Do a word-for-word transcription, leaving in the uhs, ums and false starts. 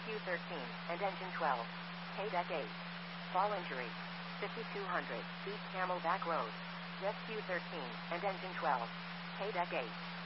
Rescue thirteen and Engine twelve. K-Deck eight. Fall injury. fifty-two hundred, East Camelback Road. Rescue thirteen and Engine twelve. K-Deck eight.